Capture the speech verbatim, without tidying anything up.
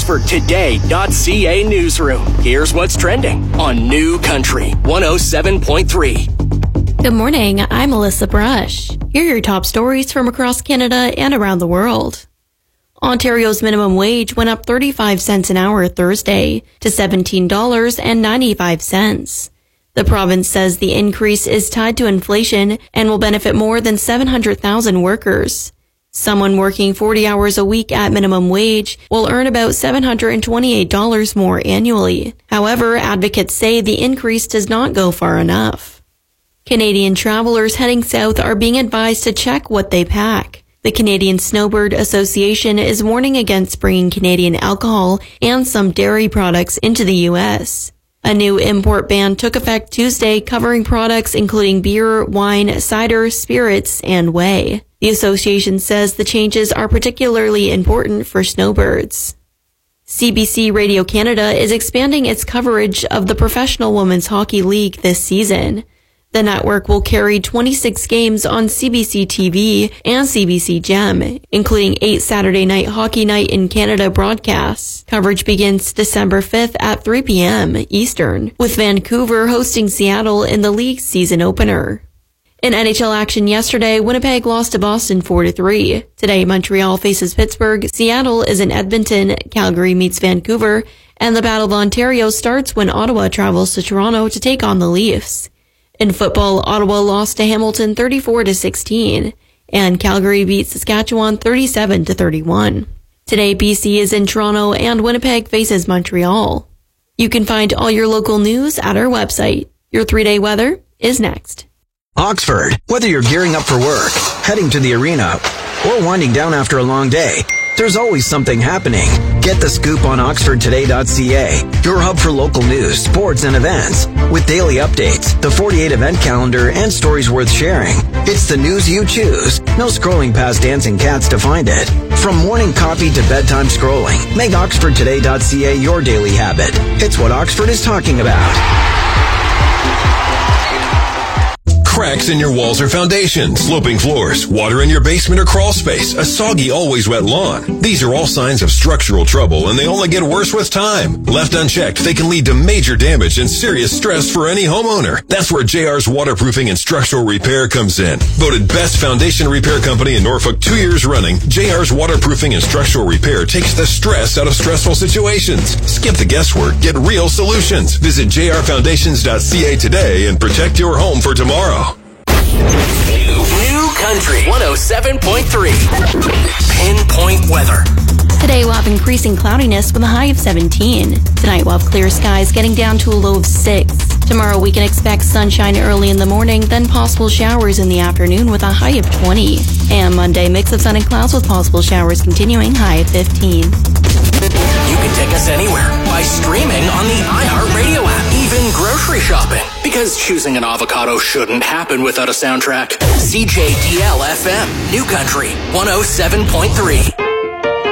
Oxford Today dot C A newsroom. Here's what's trending on New Country one oh seven point three. Good morning, I'm Melissa Brush. Here are your top stories from across Canada and around the world. Ontario's minimum wage went up thirty-five cents an hour Thursday to seventeen dollars and ninety-five cents. The province says the increase is tied to inflation and will benefit more than seven hundred thousand workers. Someone working forty hours a week at minimum wage will earn about seven hundred twenty-eight dollars more annually. However, advocates say the increase does not go far enough. Canadian travelers heading south are being advised to check what they pack. The Canadian Snowbird Association is warning against bringing Canadian alcohol and some dairy products into the U S. A new import ban took effect Tuesday, covering products including beer, wine, cider, spirits, and whey. The association says the changes are particularly important for snowbirds. C B C Radio Canada is expanding its coverage of the Professional Women's Hockey League this season. The network will carry twenty-six games on C B C T V and C B C Gem, including eight Saturday Night Hockey Night in Canada broadcasts. Coverage begins December fifth at three p.m. Eastern, with Vancouver hosting Seattle in the league's season opener. In N H L action yesterday, Winnipeg lost to Boston four to three. Today, Montreal faces Pittsburgh, Seattle is in Edmonton, Calgary meets Vancouver, and the Battle of Ontario starts when Ottawa travels to Toronto to take on the Leafs. In football, Ottawa lost to Hamilton thirty-four to sixteen, and Calgary beat Saskatchewan thirty-seven to thirty-one. Today, B C is in Toronto and Winnipeg faces Montreal. You can find all your local news at our website. Your three-day weather is next. Oxford, whether you're gearing up for work, heading to the arena, or winding down after a long day, there's always something happening. Get the scoop on Oxford Today dot C A, your hub for local news, sports, and events. With daily updates, the forty-eight event calendar, and stories worth sharing. It's the news you choose. No scrolling past dancing cats to find it. From morning coffee to bedtime scrolling, make Oxford Today dot C A your daily habit. It's what Oxford is talking about. Cracks in your walls or foundation, sloping floors, water in your basement or crawl space, a soggy, always wet lawn. These are all signs of structural trouble, and they only get worse with time. Left unchecked, they can lead to major damage and serious stress for any homeowner. That's where J R's Waterproofing and Structural Repair comes in. Voted best foundation repair company in Norfolk two years running, J R's Waterproofing and Structural Repair takes the stress out of stressful situations. Skip the guesswork, get real solutions. Visit J R foundations dot C A today and protect your home for tomorrow. New, New Country one oh seven point three. Pinpoint weather. Today we'll have increasing cloudiness with a high of seventeen. Tonight we'll have clear skies getting down to a low of six. Tomorrow we can expect sunshine early in the morning, then possible showers in the afternoon with a high of twenty. And Monday, mix of sun and clouds with possible showers continuing, high of fifteen. You can take us anywhere by streaming on the iHeartRadio app, even grocery shopping. Because choosing an avocado shouldn't happen without a soundtrack. C J D L F M, New Country one oh seven point three.